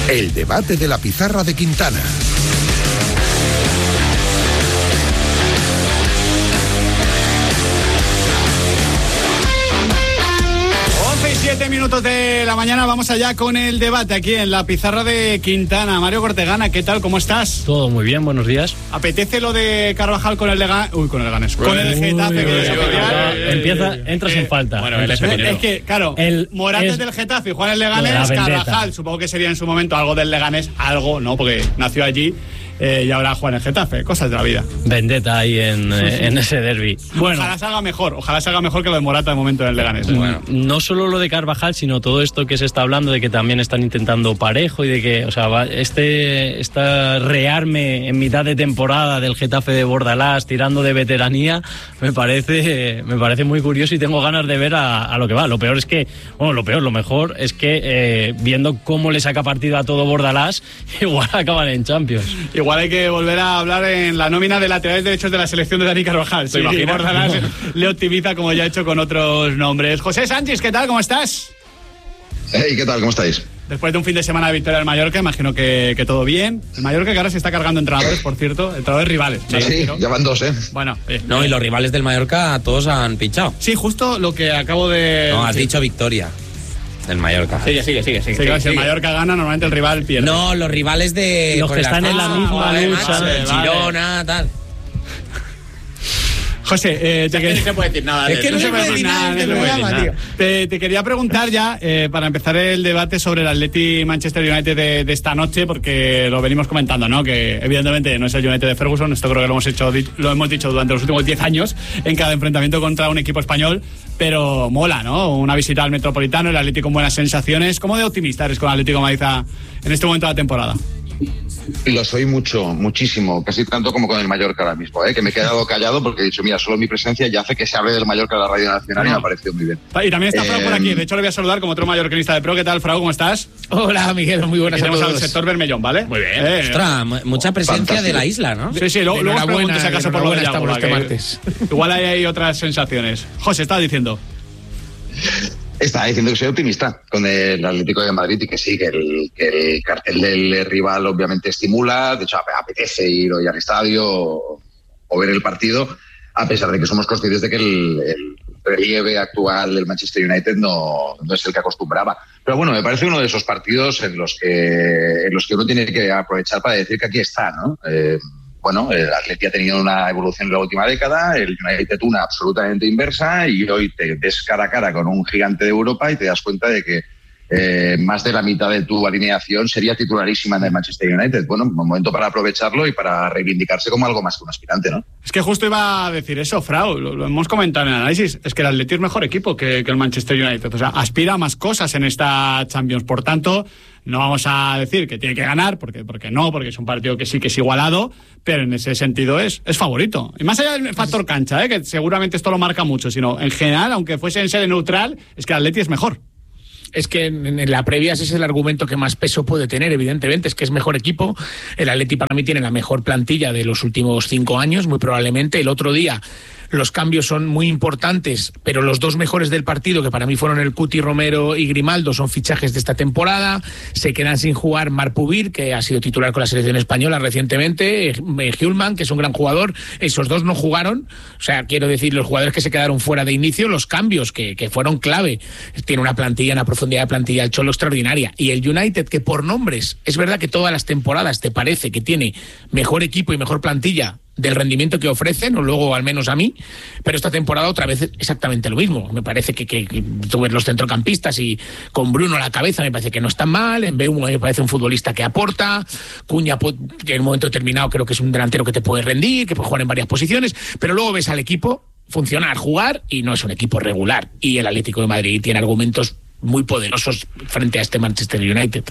El debate de la pizarra de Quintana. Minutos de la mañana, vamos allá con el debate aquí en la pizarra de Quintana. Mario Cortegana, ¿qué tal? ¿Cómo estás? Todo muy bien, buenos días. ¿Apetece lo de Carvajal con el Leganés? Con el Leganés. Con el Getafe. Entras en falta. Bueno, es que, claro, Morata es del Getafe y Juan el Leganés, Carvajal, supongo que sería en su momento algo del Leganés, algo, ¿no? Porque nació allí. Y ahora juega en el Getafe, cosas de la vida. Vendetta ahí en ese derbi. Bueno, ojalá salga mejor que lo de Morata de momento en el Leganés. Bueno, no solo lo de Carvajal, sino todo esto que se está hablando de que también están intentando Parejo y de que, o sea, esta rearme en mitad de temporada del Getafe de Bordalás tirando de veteranía me parece muy curioso y tengo ganas de ver a lo que va. Lo mejor es que viendo cómo le saca partido a todo Bordalás, igual acaban en Champions. Igual hay que volver a hablar en la nómina de laterales derechos de la selección de Dani Carvajal. Sí, Bordalás le optimiza como ya ha hecho con otros nombres. José Sánchez, ¿qué tal? ¿Cómo estás? Hey, ¿qué tal? ¿Cómo estáis? Después de un fin de semana de victoria del Mallorca, imagino que todo bien. El Mallorca que ahora se está cargando entrenadores, por cierto, entrenadores rivales. Sí, ya van dos, ¿eh? Bueno. No, y los rivales del Mallorca todos han pinchado. Sí, justo lo que acabo de... No, has dicho victoria. El Mallorca. Sigue. Si el Mallorca gana, normalmente el rival pierde. No, los rivales de... Los que están en la misma lucha. El Girona, tal. José, no se puede decir nada. Es que no se puede decir nada. Te quería preguntar ya, para empezar el debate sobre el Atleti Manchester United de esta noche, porque lo venimos comentando, ¿no? Que evidentemente no es el United de Ferguson, esto creo que lo hemos dicho durante los últimos 10 años en cada enfrentamiento contra un equipo español, pero mola, ¿no? Una visita al Metropolitano, el Atleti con buenas sensaciones. ¿Cómo de optimista eres con el Atlético de Madrid en este momento de la temporada? Lo soy muchísimo, casi tanto como con el Mallorca ahora mismo, que me he quedado callado porque he dicho, mira, solo mi presencia ya hace que se hable del Mallorca en la Radio Nacional y me ha parecido muy bien. Y también está Frau por aquí, de hecho le voy a saludar como otro mallorquinista de pro. ¿Qué tal, Frau? ¿Cómo estás? Hola, Miguel, muy buenas a todos. Tenemos al sector Bermellón, ¿vale? Muy bien. Ostras, mucha presencia fantástico de la isla, ¿no? Sí, luego os pregunto si acaso por lo de estamos este martes. Igual hay otras sensaciones. José, estaba diciendo... Estaba diciendo que soy optimista con el Atlético de Madrid y que sí, que el cartel del rival obviamente estimula, de hecho apetece ir hoy al estadio o ver el partido, a pesar de que somos conscientes de que el relieve actual del Manchester United no es el que acostumbraba. Pero bueno, me parece uno de esos partidos en los que uno tiene que aprovechar para decir que aquí está, ¿no? Bueno, el Atleti ha tenido una evolución en la última década, el United una absolutamente inversa, y hoy te ves cara a cara con un gigante de Europa y te das cuenta de que más de la mitad de tu alineación sería titularísima en el Manchester United. Bueno, un momento para aprovecharlo y para reivindicarse como algo más que un aspirante, ¿no? Es que justo iba a decir eso, Frau, lo hemos comentado en el análisis, es que el Atleti es mejor equipo que el Manchester United, o sea, aspira a más cosas en esta Champions, por tanto... No vamos a decir que tiene que ganar, porque es un partido que sí que es igualado, pero en ese sentido es favorito. Y más allá del factor cancha, que seguramente esto lo marca mucho, sino en general, aunque fuese en sede neutral, es que el Atleti es mejor. Es que en la previa ese es el argumento que más peso puede tener, evidentemente, es que es mejor equipo. El Atleti para mí tiene la mejor plantilla de los últimos 5 años, muy probablemente. El otro día los cambios son muy importantes, pero los dos mejores del partido, que para mí fueron el Cuti Romero y Grimaldo, son fichajes de esta temporada. Se quedan sin jugar Marc Pubir, que ha sido titular con la selección española recientemente, Hjulman, que es un gran jugador. Esos dos no jugaron, o sea, quiero decir, los jugadores que se quedaron fuera de inicio, los cambios que fueron clave. Tiene una plantilla, una profundidad de plantilla el Cholo extraordinaria. Y el United, que por nombres, es verdad que todas las temporadas te parece que tiene mejor equipo y mejor plantilla del rendimiento que ofrecen, o luego al menos a mí, pero esta temporada otra vez exactamente lo mismo. Me parece que tú ves los centrocampistas y con Bruno a la cabeza me parece que no están mal, en B1 me parece un futbolista que aporta, Cuña que en un momento determinado creo que es un delantero que te puede rendir, que puede jugar en varias posiciones, pero luego ves al equipo funcionar, jugar, y no es un equipo regular, y el Atlético de Madrid tiene argumentos muy poderosos frente a este Manchester United.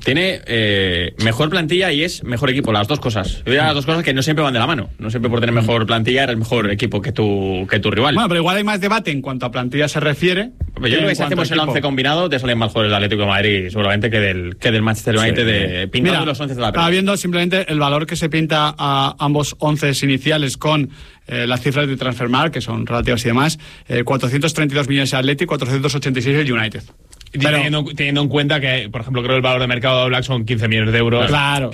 Tiene mejor plantilla y es mejor equipo, las dos cosas. Yo diría las dos cosas que no siempre van de la mano. No siempre por tener mejor plantilla eres mejor equipo que tu rival. Bueno, pero igual hay más debate en cuanto a plantilla se refiere. Yo creo que si hacemos el 11 combinado te salen más mejores el Atlético de Madrid seguramente que del Manchester United, pintando los 11 de la Estaba viendo simplemente el valor que se pinta a ambos 11 iniciales con las cifras de Transfermarkt, que son relativas y demás. 432 millones el Atlético, 486 el United. Teniendo en cuenta que, por ejemplo, creo que el valor de mercado de Black son 15 millones de euros. Claro.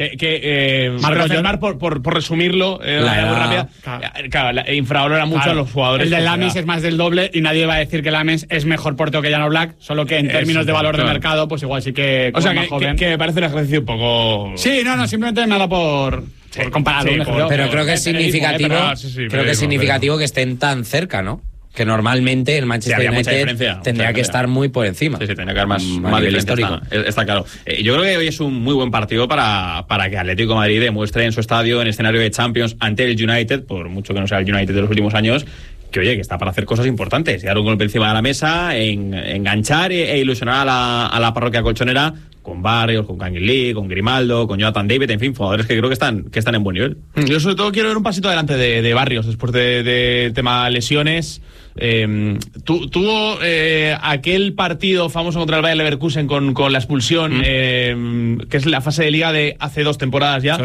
Por resumirlo, muy rápida, claro, infravalora mucho a los jugadores. El de Lames es más del doble y nadie va a decir que Lames es mejor portero que Jan Oblak, solo que en términos de valor de mercado, pues igual sí que... O sea, que me parece un ejercicio un poco... Sí, simplemente nada por compararlo. Pero creo que es significativo, significativo que estén tan cerca, ¿no? Que normalmente el Manchester United tendría que estar muy por encima. Sí, tendría que haber más nivel histórico. Está claro. Yo creo que hoy es un muy buen partido para que Atlético de Madrid demuestre en su estadio, en escenario de Champions, ante el United, por mucho que no sea el United de los últimos años, que oye, que está para hacer cosas importantes, dar un golpe encima de la mesa, enganchar e ilusionar a la parroquia colchonera con Barrios, con Kangin Lee, con Grimaldo, con Jonathan David, en fin, jugadores que creo que están en buen nivel. Yo sobre todo quiero ver un pasito adelante de Barrios después de tema lesiones. Tuvo aquel partido famoso contra el Bayer Leverkusen con la expulsión, que es la fase de liga de hace 2 temporadas ya.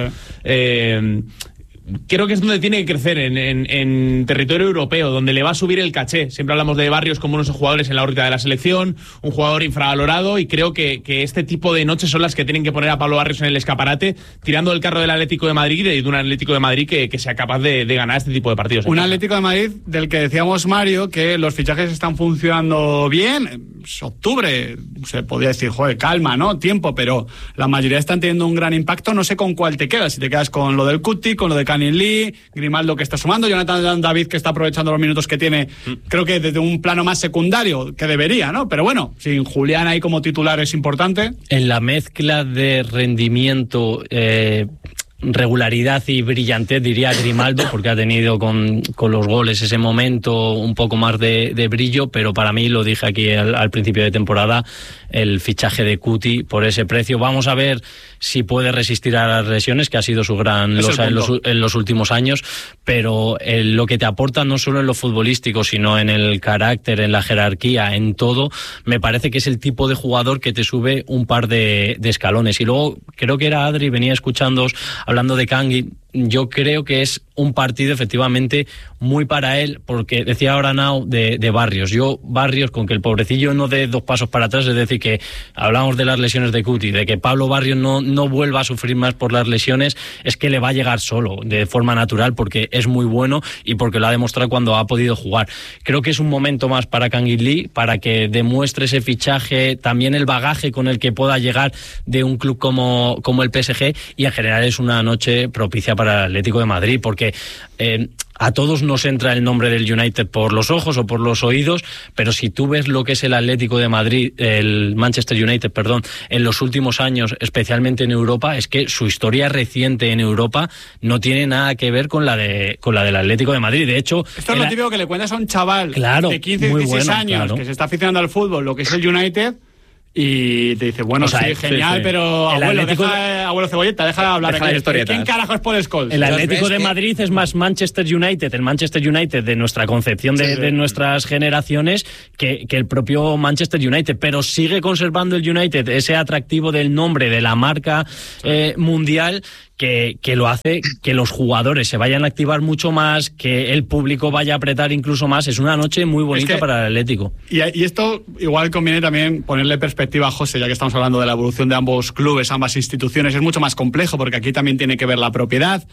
Sí. Creo que es donde tiene que crecer, en territorio europeo, donde le va a subir el caché. Siempre hablamos de Barrios como uno de esos jugadores en la órbita de la selección, un jugador infravalorado, y creo que este tipo de noches son las que tienen que poner a Pablo Barrios en el escaparate, tirando del carro del Atlético de Madrid y de un Atlético de Madrid que sea capaz de ganar este tipo de partidos. Un Atlético de Madrid del que decíamos, Mario, que los fichajes están funcionando bien. Octubre, se podría decir, joder, calma, ¿no? Tiempo, pero la mayoría están teniendo un gran impacto. No sé con cuál te quedas, si te quedas con lo del Cuti, con lo de Kangin Lee, Grimaldo que está sumando, Jonathan David que está aprovechando los minutos que tiene, creo que desde un plano más secundario, que debería, ¿no? Pero bueno, sin Julián ahí como titular es importante. En la mezcla de rendimiento, regularidad y brillantez, diría Grimaldo, porque ha tenido con los goles ese momento un poco más de brillo, pero para mí, lo dije aquí al principio de temporada, el fichaje de Cuti por ese precio. Vamos a ver si puede resistir a las lesiones, que ha sido su gran losa en los últimos años, pero lo que te aporta no solo en lo futbolístico, sino en el carácter, en la jerarquía, en todo, me parece que es el tipo de jugador que te sube un par de escalones. Y luego, creo que era Adri, venía escuchándoos hablando de Kangin. Yo creo que es un partido efectivamente muy para él, porque decía ahora Nao de Barrios. Barrios, con que el pobrecillo no dé 2 pasos para atrás, es decir, que hablamos de las lesiones de Cuti, de que Pablo Barrios no vuelva a sufrir más por las lesiones, es que le va a llegar solo, de forma natural, porque es muy bueno y porque lo ha demostrado cuando ha podido jugar. Creo que es un momento más para Kangin Lee, para que demuestre ese fichaje, también el bagaje con el que pueda llegar de un club como el PSG, y en general es una noche propicia para el Atlético de Madrid, porque a todos nos entra el nombre del United por los ojos o por los oídos, pero si tú ves lo que es el Atlético de Madrid, el Manchester United, perdón, en los últimos años, especialmente en Europa, es que su historia reciente en Europa no tiene nada que ver con la del Atlético de Madrid. De hecho, esto es lo típico que le cuentas a un chaval de 15, 16 años que se está aficionando al fútbol, lo que es el United, y te dice, bueno, sí, genial, pero abuelo Cebolleta, deja de hablar de quién carajo es Paul Scholes. El Atlético de Madrid es más Manchester United, el Manchester United de nuestra concepción de nuestras generaciones, que el propio Manchester United, pero sigue conservando el United ese atractivo del nombre, de la marca mundial, que lo hace que los jugadores se vayan a activar mucho más, que el público vaya a apretar incluso más. Es una noche muy bonita para el Atlético. Y esto igual conviene también ponerle perspectiva a José, ya que estamos hablando de la evolución de ambos clubes, ambas instituciones. Es mucho más complejo, porque aquí también tiene que ver la propiedad,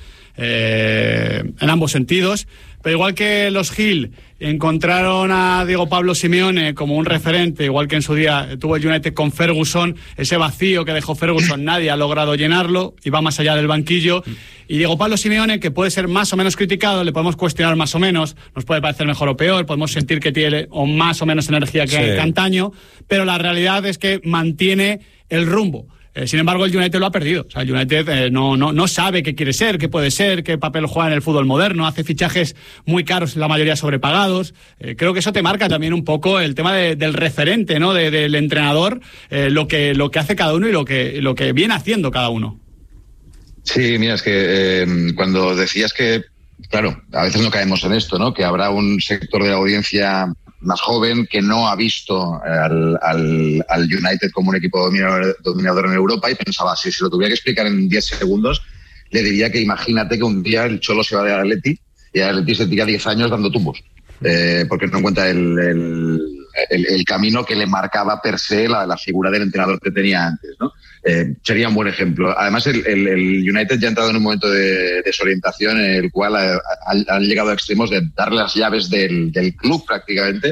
en ambos sentidos. Pero igual que los Gil encontraron a Diego Pablo Simeone como un referente, igual que en su día tuvo el United con Ferguson, ese vacío que dejó Ferguson nadie ha logrado llenarlo, y va más allá del banquillo. Y Diego Pablo Simeone, que puede ser más o menos criticado, le podemos cuestionar más o menos, nos puede parecer mejor o peor, podemos sentir que tiene o más o menos energía que antaño, pero la realidad es que mantiene el rumbo. Sin embargo, el United lo ha perdido. O sea, el United no sabe qué quiere ser, qué puede ser, qué papel juega en el fútbol moderno, hace fichajes muy caros, la mayoría sobrepagados. Creo que eso te marca también un poco el tema del referente, ¿no? Del entrenador, lo que hace cada uno y lo que viene haciendo cada uno. Sí, mira, es que cuando decías que, claro, a veces no caemos en esto, ¿no? Que habrá un sector de la audiencia más joven que no ha visto al United como un equipo dominador en Europa, y pensaba, si se lo tuviera que explicar en 10 segundos, le diría que imagínate que un día el Cholo se va de Atleti y el Atleti se tira 10 años dando tumbos, porque no encuentra el el camino que le marcaba per se la figura del entrenador que tenía antes, ¿no? Sería un buen ejemplo. Además, el United ya ha entrado en un momento de desorientación en el cual han llegado a extremos de darle las llaves del club prácticamente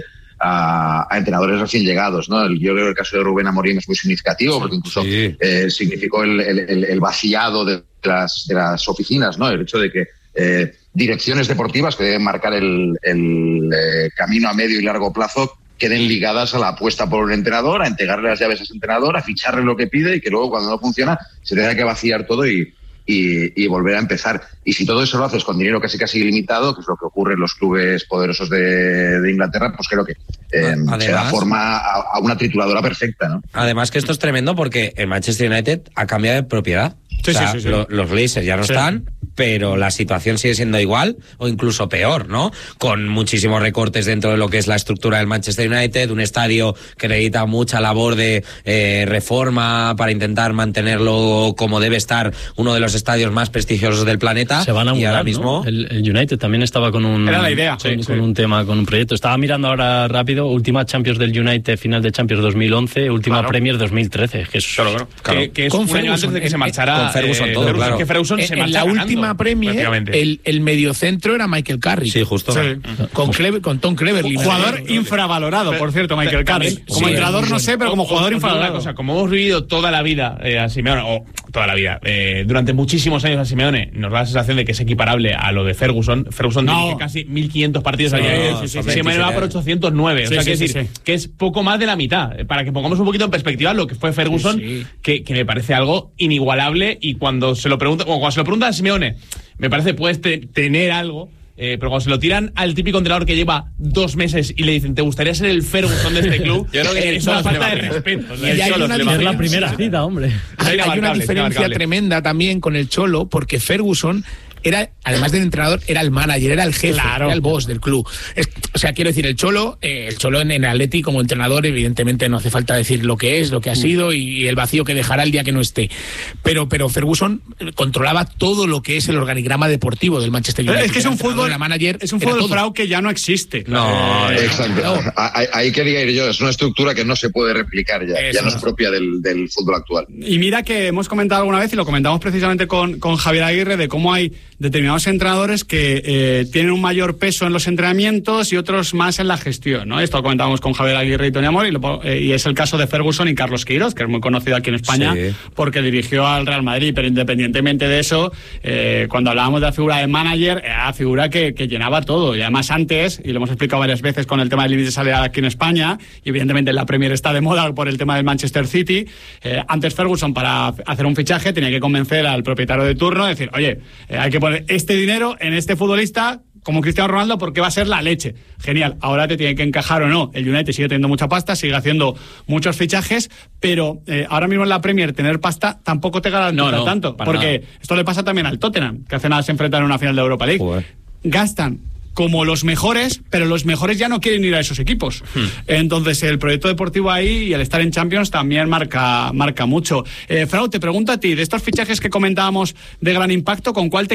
a entrenadores recién llegados, ¿no? Yo creo que el caso de Rubén Amorim es muy significativo porque incluso significó el vaciado de las oficinas, ¿no? El hecho de que direcciones deportivas que deben marcar el camino a medio y largo plazo queden ligadas a la apuesta por un entrenador, a entregarle las llaves a ese entrenador, a ficharle lo que pide y que luego cuando no funciona se tenga que vaciar todo y volver a empezar. Y si todo eso lo haces con dinero casi ilimitado, que es lo que ocurre en los clubes poderosos de Inglaterra, pues creo que se da forma a una trituradora perfecta, ¿no? Además que esto es tremendo porque el Manchester United ha cambiado de propiedad. Sí. Los Glazers ya no están, pero la situación sigue siendo igual o incluso peor, ¿no? Con muchísimos recortes dentro de lo que es la estructura del Manchester United, un estadio que necesita mucha labor de reforma para intentar mantenerlo como debe estar, uno de los estadios más prestigiosos del planeta. Se van a mudar, y ahora mismo, ¿no? El United también estaba con un... Era la idea. Con un tema, con un proyecto. Estaba mirando ahora rápido, última Champions del United, final de Champions 2011, última Premier 2013. Que es, claro. Que es un año antes de que se marchara... Ferguson todo, claro. Que Ferguson se en la última Premier, el mediocentro era Michael Carrick. Sí, justo. Sí. Con Tom Cleverley. Jugador infravalorado, por cierto, Michael Carrick. Como entrenador no sé, pero como jugador infravalorado. Como hemos vivido toda la vida a Simeone, o toda la vida, durante muchísimos años a Simeone, nos da la sensación de que es equiparable a lo de Ferguson. Ferguson dirige casi 1.500 partidos al día. Simeone va por 809. O sea, quiere decir que es poco más de la mitad. Para que pongamos un poquito en perspectiva lo que fue Ferguson, que me parece algo inigualable. Y cuando se lo preguntan a Simeone, me parece puedes tener algo, pero cuando se lo tiran al típico entrenador que lleva 2 meses y le dicen, ¿te gustaría ser el Ferguson de este club? Yo creo que es una falta de respeto. Es la primera cita, hombre. Hay una diferencia tremenda también con el Cholo, porque Ferguson era, además del entrenador, era el manager, era el jefe, era el boss del club. O sea, quiero decir, el Cholo en el Atleti como entrenador, evidentemente no hace falta decir lo que es, lo que ha sido y el vacío que dejará el día que no esté. Pero Ferguson controlaba todo lo que es el organigrama deportivo del Manchester United. Es que es un fútbol fraude que ya no existe. No, exacto. Ahí quería ir yo. Es una estructura que no se puede replicar ya no es propia del fútbol actual. Y mira que hemos comentado alguna vez, y lo comentamos precisamente con Javier Aguirre, de cómo hay determinados entrenadores que tienen un mayor peso en los entrenamientos y otros más en la gestión, ¿no? Esto lo comentábamos con Javier Aguirre y Tony Amor, y es el caso de Ferguson y Carlos Queiroz, que es muy conocido aquí en España porque dirigió al Real Madrid, pero independientemente de eso, cuando hablábamos de la figura de manager, era la figura que llenaba todo, y además antes, y lo hemos explicado varias veces con el tema del límite salarial aquí en España, y evidentemente la Premier está de moda por el tema del Manchester City, antes Ferguson, para hacer un fichaje, tenía que convencer al propietario de turno, decir, oye, hay que poner este dinero en este futbolista como Cristiano Ronaldo porque va a ser la leche. Genial, ahora te tiene que encajar o no. El United sigue teniendo mucha pasta, sigue haciendo muchos fichajes, pero ahora mismo en la Premier tener pasta tampoco te garantiza tanto, porque esto le pasa también al Tottenham, que hace nada se enfrentaron en una final de Europa League. Gastan como los mejores, pero los mejores ya no quieren ir a esos equipos. Entonces el proyecto deportivo ahí y el estar en Champions también marca mucho. Frau, te pregunto a ti, de estos fichajes que comentábamos de gran impacto, ¿con cuál te